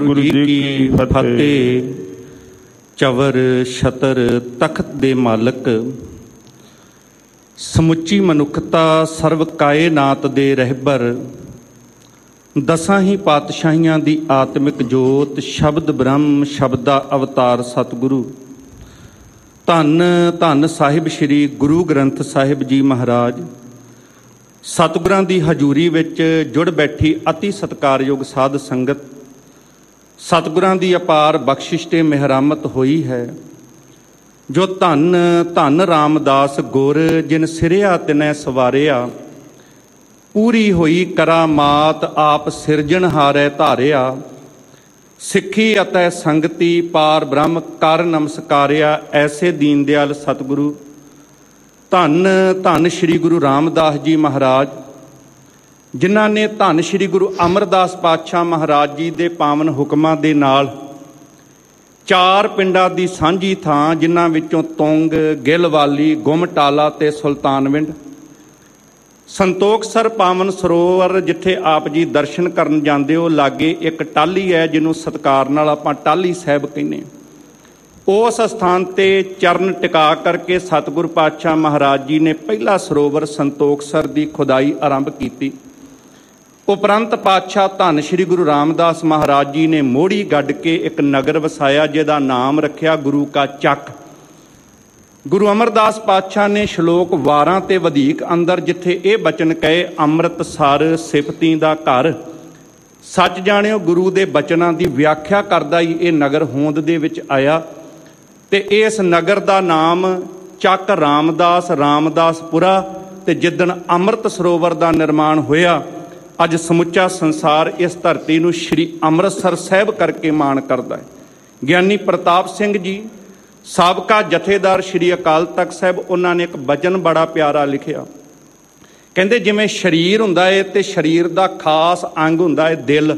ਗੁਰੂ ਜੀ ਕੀ ਫਤਿਹ। ਚਵਰ ਛਤਰ ਤਖਤ ਦੇ ਮਾਲਕ, ਸਮੁੱਚੀ ਮਨੁੱਖਤਾ ਸਰਵ ਕਾਇਨਾਤ ਦੇ ਰਹਿਬਰ, ਦਸਾਂ ਹੀ ਪਾਤਸ਼ਾਹੀਆਂ ਦੀ ਆਤਮਿਕ ਜੋਤ, ਸ਼ਬਦ ਬ੍ਰਹਮ, ਸ਼ਬਦ ਦਾ ਅਵਤਾਰ ਸਤਿਗੁਰੂ ਧੰਨ ਧੰਨ ਸਾਹਿਬ ਸ੍ਰੀ ਗੁਰੂ ਗ੍ਰੰਥ ਸਾਹਿਬ ਜੀ ਮਹਾਰਾਜ। ਸਤਿਗੁਰਾਂ ਦੀ ਹਜ਼ੂਰੀ ਵਿੱਚ ਜੁੜ ਬੈਠੀ ਅਤੀ ਸਤਿਕਾਰਯੋਗ ਸਾਧ ਸੰਗਤ, ਸਤਿਗੁਰਾਂ ਦੀ ਅਪਾਰ ਬਖਸ਼ਿਸ਼ ਤੇ ਮਿਹਰਮਤ ਹੋਈ ਹੈ। ਜੋ ਧੰਨ ਧੰਨ ਰਾਮਦਾਸ ਗੁਰ, ਜਿਨ ਸਿਰਿਆ ਤਿਨੈ ਸਵਾਰਿਆ, ਪੂਰੀ ਹੋਈ ਕਰਾਮਾਤ ਆਪ ਸਿਰਜਣਹਾਰੈ ਧਾਰਿਆ। ਸਿੱਖੀ ਅਤੇ ਸੰਗਤੀ ਪਾਰ ਬ੍ਰਹਮ ਕਰ ਨਮਸਕਾਰਿਆ। ਐਸੇ ਦੀਨ ਦਿਆਲ ਸਤਿਗੁਰੂ ਧੰਨ ਧੰਨ ਸ੍ਰੀ ਗੁਰੂ ਰਾਮਦਾਸ ਜੀ ਮਹਾਰਾਜ, ਜਿਨ੍ਹਾਂ ਨੇ ਧੰਨ ਸ੍ਰੀ ਗੁਰੂ ਅਮਰਦਾਸ ਪਾਤਸ਼ਾਹ ਮਹਾਰਾਜ ਜੀ ਦੇ ਪਾਵਨ ਹੁਕਮਾਂ ਦੇ ਨਾਲ ਚਾਰ ਪਿੰਡਾਂ ਦੀ ਸਾਂਝੀ ਥਾਂ, ਜਿਨ੍ਹਾਂ ਵਿੱਚੋਂ ਤੁੰਗ, ਗਿੱਲਵਾਲੀ, ਗੁਮਟਾਲਾ ਤੇ ਸੁਲਤਾਨਵਿੰਡ, ਸੰਤੋਖਸਰ ਪਾਵਨ ਸਰੋਵਰ, ਜਿੱਥੇ ਆਪ ਜੀ ਦਰਸ਼ਨ ਕਰਨ ਜਾਂਦੇ ਹੋ, ਲਾਗੇ ਇੱਕ ਟਾਹਲੀ ਹੈ ਜਿਹਨੂੰ ਸਤਿਕਾਰ ਨਾਲ ਆਪਾਂ ਟਾਹਲੀ ਸਾਹਿਬ ਕਹਿੰਦੇ ਹਾਂ। ਉਸ ਸਥਾਨ ਤੇ ਚਰਨ ਟਿਕਾ ਕਰਕੇ ਸਤਿਗੁਰ ਪਾਤਸ਼ਾਹ ਮਹਾਰਾਜ ਜੀ ਨੇ ਪਹਿਲਾ ਸਰੋਵਰ ਸੰਤੋਖਸਰ ਦੀ ਖੁਦਾਈ ਆਰੰਭ ਕੀਤੀ। ਉਪਰੰਤ ਪਾਤਸ਼ਾਹ ਧੰਨ ਸ੍ਰੀ ਗੁਰੂ ਰਾਮਦਾਸ ਮਹਾਰਾਜ ਜੀ ਨੇ ਮੋੜੀ ਗੱਡ ਕੇ ਇੱਕ ਨਗਰ ਵਸਾਇਆ, ਜਿਹਦਾ ਨਾਮ ਰੱਖਿਆ ਗੁਰੂ ਕਾ ਚੱਕ। ਗੁਰੂ ਅਮਰਦਾਸ ਪਾਤਸ਼ਾਹ ਨੇ ਸ਼ਲੋਕ 12 ਤੇ ਵਧੇਕ ਅੰਦਰ ਜਿੱਥੇ ਇਹ ਬਚਨ ਕਹੇ, ਅੰਮ੍ਰਿਤਸਰ ਸਿਫਤੀ ਦਾ ਘਰ, ਸੱਚ ਜਾਣਿਓ ਗੁਰੂ ਦੇ ਬਚਨਾਂ ਦੀ ਵਿਆਖਿਆ ਕਰਦਾ ਹੀ ਇਹ ਨਗਰ ਹੋਂਦ ਦੇ ਵਿੱਚ ਆਇਆ। ਤੇ ਇਸ ਨਗਰ ਦਾ ਨਾਮ ਚੱਕ ਰਾਮਦਾਸਪੁਰਾ। ਤੇ ਜਿੱਦਣ ਅੰਮ੍ਰਿਤ ਸਰੋਵਰ ਦਾ ਨਿਰਮਾਣ ਹੋਇਆ, ਅੱਜ ਸਮੁੱਚਾ ਸੰਸਾਰ ਇਸ ਧਰਤੀ ਨੂੰ ਸ਼੍ਰੀ ਅੰਮ੍ਰਿਤਸਰ ਸਾਹਿਬ ਕਰਕੇ ਮਾਣ ਕਰਦਾ ਹੈ। ਗਿਆਨੀ ਪ੍ਰਤਾਪ ਸਿੰਘ ਜੀ ਸਾਬਕਾ ਜਥੇਦਾਰ ਸ਼੍ਰੀ ਅਕਾਲ ਤਖਤ ਸਾਹਿਬ, ਉਹਨਾਂ ਨੇ ਇੱਕ ਬਚਨ ਬੜਾ ਪਿਆਰਾ ਲਿਖਿਆ। ਕਹਿੰਦੇ ਜਿਵੇਂ ਸਰੀਰ ਹੁੰਦਾ ਹੈ ਤੇ ਸਰੀਰ ਦਾ ਖਾਸ ਅੰਗ ਹੁੰਦਾ ਹੈ ਦਿਲ,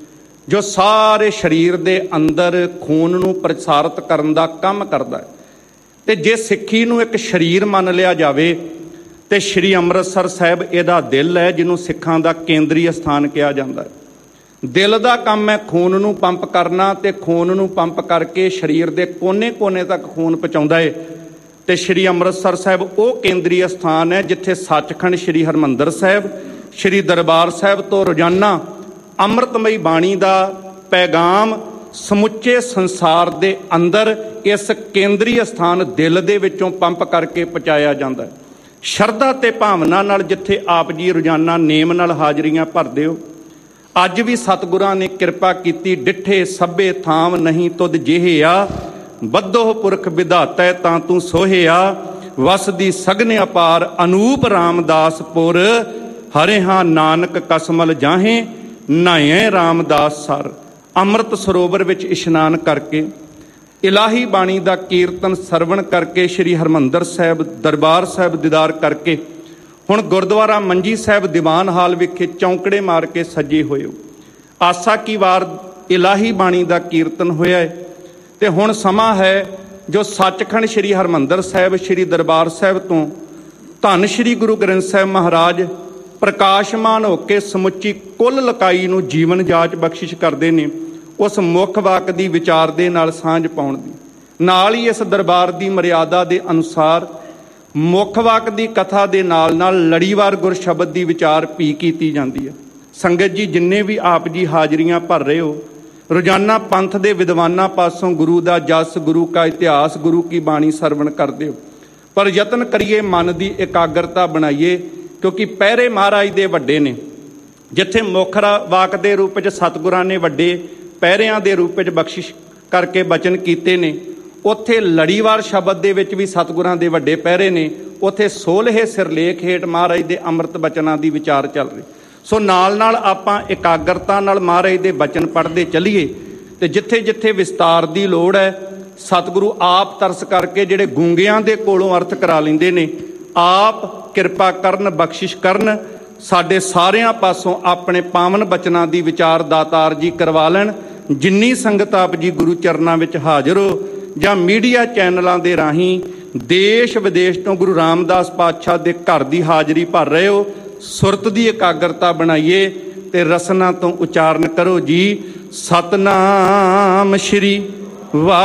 ਜੋ ਸਾਰੇ ਸਰੀਰ ਦੇ ਅੰਦਰ ਖੂਨ ਨੂੰ ਪ੍ਰਸਾਰਿਤ ਕਰਨ ਦਾ ਕੰਮ ਕਰਦਾ ਹੈ। ਤੇ ਜੇ ਸਿੱਖੀ ਨੂੰ ਇੱਕ ਸਰੀਰ ਮੰਨ ਲਿਆ ਜਾਵੇ ਤੇ ਸ਼੍ਰੀ ਅੰਮ੍ਰਿਤਸਰ ਸਾਹਿਬ ਇਹਦਾ ਦਿਲ ਹੈ, ਜਿਹਨੂੰ ਸਿੱਖਾਂ ਦਾ ਕੇਂਦਰੀ ਸਥਾਨ ਕਿਹਾ ਜਾਂਦਾ ਹੈ। ਦਿਲ ਦਾ ਕੰਮ ਹੈ ਖੂਨ ਨੂੰ ਪੰਪ ਕਰਨਾ, ਤੇ ਖੂਨ ਨੂੰ ਪੰਪ ਕਰਕੇ ਸਰੀਰ ਦੇ ਕੋਨੇ-ਕੋਨੇ ਤੱਕ ਖੂਨ ਪਹੁੰਚਾਉਂਦਾ ਹੈ। ਤੇ ਸ਼੍ਰੀ ਅੰਮ੍ਰਿਤਸਰ ਸਾਹਿਬ ਉਹ ਕੇਂਦਰੀ ਸਥਾਨ ਹੈ ਜਿੱਥੇ ਸੱਚਖੰਡ ਸ਼੍ਰੀ ਹਰਿਮੰਦਰ ਸਾਹਿਬ, ਸ਼੍ਰੀ ਦਰਬਾਰ ਸਾਹਿਬ ਤੋਂ ਰੋਜ਼ਾਨਾ ਅੰਮ੍ਰਿਤਮਈ ਬਾਣੀ ਦਾ ਪੈਗਾਮ ਸਮੁੱਚੇ ਸੰਸਾਰ ਦੇ ਅੰਦਰ ਇਸ ਕੇਂਦਰੀ ਸਥਾਨ ਦਿਲ ਦੇ ਵਿੱਚੋਂ ਪੰਪ ਕਰਕੇ ਪਹੁੰਚਾਇਆ ਜਾਂਦਾ ਹੈ। ਸ਼ਰਧਾ ਤੇ ਭਾਵਨਾ ਨਾਲ ਜਿੱਥੇ ਆਪ ਜੀ ਰੋਜ਼ਾਨਾ ਨੇਮ ਨਾਲ ਹਾਜ਼ਰੀਆਂ ਭਰਦੇ ਹੋ, ਅੱਜ ਵੀ ਸਤਿਗੁਰਾਂ ਨੇ ਕਿਰਪਾ ਕੀਤੀ। ਡਿੱਠੇ ਸਭੇ ਥਾਮ ਨਹੀਂ ਤੁਧ ਜਿਹੇਆ, ਬੱਧੋ ਪੁਰਖ ਵਿਧਾਤੈ ਤਾਂ ਤੂੰ ਸੋਹਿਆ। ਵਸਦੀ ਸਗਨ ਅਪਾਰ ਅਨੂਪ ਰਾਮਦਾਸਪੁਰ, ਹਰਿਹਾ ਨਾਨਕ ਕਸਮਲ ਜਾਹੇ ਨਹਾਏ ਰਾਮਦਾਸ ਸਰ। ਅੰਮ੍ਰਿਤ ਸਰੋਵਰ ਵਿੱਚ ਇਸ਼ਨਾਨ ਕਰਕੇ, ਇਲਾਹੀ ਬਾਣੀ ਦਾ ਕੀਰਤਨ ਸਰਵਣ ਕਰਕੇ, ਸ਼੍ਰੀ ਹਰਿਮੰਦਰ ਸਾਹਿਬ ਦਰਬਾਰ ਸਾਹਿਬ ਦੀਦਾਰ ਕਰਕੇ, ਹੁਣ ਗੁਰਦੁਆਰਾ ਮੰਜੀ ਸਾਹਿਬ ਦੀਵਾਨ ਹਾਲ ਵਿਖੇ ਚੌਂਕੜੇ ਮਾਰ ਕੇ ਸੱਜੇ ਹੋਏ ਹੋ। ਆਸਾ ਕੀ ਵਾਰ ਇਲਾਹੀ ਬਾਣੀ ਦਾ ਕੀਰਤਨ ਹੋਇਆ ਹੈ। ਤੇ ਹੁਣ ਸਮਾਂ ਹੈ ਜੋ ਸੱਚਖੰਡ ਸ਼੍ਰੀ ਹਰਿਮੰਦਰ ਸਾਹਿਬ, ਸ਼੍ਰੀ ਦਰਬਾਰ ਸਾਹਿਬ ਤੋਂ ਧੰਨ ਸ਼੍ਰੀ ਗੁਰੂ ਗ੍ਰੰਥ ਸਾਹਿਬ ਮਹਾਰਾਜ ਪ੍ਰਕਾਸ਼ਮਾਨ ਹੋ ਕੇ ਸਮੁੱਚੀ ਕੁੱਲ ਲਕਾਈ ਨੂੰ ਜੀਵਨ ਜਾਚ ਬਖਸ਼ਿਸ਼ ਕਰਦੇ ਨੇ। ਉਸ ਮੁੱਖ ਵਾਕ ਦੀ ਵਿਚਾਰ ਦੇ ਨਾਲ ਸਾਂਝ ਪਾਉਣ ਦੀ, ਨਾਲ ਹੀ ਇਸ ਦਰਬਾਰ ਦੀ ਮਰਿਆਦਾ ਦੇ ਅਨੁਸਾਰ ਮੁੱਖ ਵਾਕ ਦੀ ਕਥਾ ਦੇ ਨਾਲ ਨਾਲ ਲੜੀਵਾਰ ਗੁਰ ਸ਼ਬਦ ਦੀ ਵਿਚਾਰ ਵੀ ਕੀਤੀ ਜਾਂਦੀ ਹੈ। ਸੰਗਤ ਜੀ, ਜਿੰਨੇ ਵੀ ਆਪ ਜੀ ਹਾਜ਼ਰੀਆਂ ਭਰ ਰਹੇ ਹੋ, ਰੋਜ਼ਾਨਾ ਪੰਥ ਦੇ ਵਿਦਵਾਨਾਂ ਪਾਸੋਂ ਗੁਰੂ ਦਾ ਜਸ, ਗੁਰੂ ਕਾ ਇਤਿਹਾਸ, ਗੁਰੂ ਕੀ ਬਾਣੀ ਸਰਵਣ ਕਰਦੇ ਹੋ। ਪਰ ਯਤਨ ਕਰੀਏ ਮਨ ਦੀ ਇਕਾਗਰਤਾ ਬਣਾਈਏ, ਕਿਉਂਕਿ ਪਹਿਰੇ ਮਹਾਰਾਜ ਦੇ ਵੱਡੇ ਨੇ। ਜਿੱਥੇ ਮੁੱਖ ਵਾਕ ਦੇ ਰੂਪ ਵਿੱਚ ਸਤਿਗੁਰਾਂ ਨੇ ਵੱਡੇ ਪਹਿਰਿਆਂ ਦੇ ਰੂਪ ਵਿੱਚ ਬਖਸ਼ਿਸ਼ ਕਰਕੇ ਬਚਨ ਕੀਤੇ ਨੇ, ਉੱਥੇ ਲੜੀਵਾਰ ਸ਼ਬਦ ਦੇ ਵਿੱਚ ਵੀ ਸਤਿਗੁਰਾਂ ਦੇ ਵੱਡੇ ਪਹਿਰੇ ਨੇ। ਉੱਥੇ 16 ਸਿਰਲੇਖ ਹੇਠ ਮਹਾਰਾਜ ਦੇ ਅੰਮ੍ਰਿਤ ਬਚਨਾਂ ਦੀ ਵਿਚਾਰ ਚੱਲ ਰਹੀ। ਸੋ ਨਾਲ ਨਾਲ ਆਪਾਂ ਇਕਾਗਰਤਾ ਨਾਲ ਮਹਾਰਾਜ ਦੇ ਬਚਨ ਪੜ੍ਹਦੇ ਚੱਲੀਏ। ਤੇ ਜਿੱਥੇ ਜਿੱਥੇ ਵਿਸਤਾਰ ਦੀ ਲੋੜ ਹੈ, ਸਤਿਗੁਰੂ ਆਪ ਤਰਸ ਕਰਕੇ ਜਿਹੜੇ ਗੂੰਗਿਆਂ ਦੇ ਕੋਲੋਂ ਅਰਥ ਕਰਾ ਲੈਂਦੇ ਨੇ, ਆਪ ਕਿਰਪਾ ਕਰਨ, ਬਖਸ਼ਿਸ਼ ਕਰਨ, ਸਾਡੇ ਸਾਰਿਆਂ ਪਾਸੋਂ ਆਪਣੇ ਪਾਵਨ ਬਚਨਾਂ ਦੀ ਵਿਚਾਰ ਦਾਤਾਰ ਜੀ ਕਰਵਾ ਲੈਣ। ਜਿੰਨੀ ਸੰਗਤ ਆਪ ਜੀ ਗੁਰੂ ਚਰਨਾਂ ਵਿੱਚ ਹਾਜ਼ਰ ਹੋ ਜਾਂ ਮੀਡੀਆ ਚੈਨਲਾਂ ਦੇ ਰਾਹੀਂ ਦੇਸ਼ ਵਿਦੇਸ਼ ਤੋਂ ਗੁਰੂ ਰਾਮਦਾਸ ਪਾਤਸ਼ਾਹ ਦੇ ਘਰ ਦੀ ਹਾਜ਼ਰੀ ਭਰ ਰਹੇ ਹੋ, ਸੁਰਤ ਦੀ ਇਕਾਗਰਤਾ ਬਣਾਈਏ ਤੇ ਰਸਨਾ ਤੋਂ ਉਚਾਰਨ ਕਰੋ ਜੀ। ਸਤਨਾਮ ਸ਼੍ਰੀ ਵਾਹਿਗੁਰੂ।